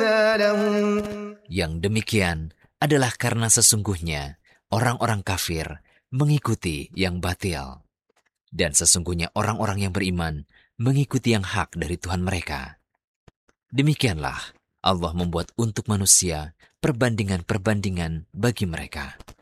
لهم. Yang demikian adalah karena sesungguhnya orang-orang kafir mengikuti yang batil. Dan sesungguhnya orang-orang yang beriman mengikuti yang hak dari Tuhan mereka. Demikianlah Allah membuat untuk manusia perbandingan-perbandingan bagi mereka.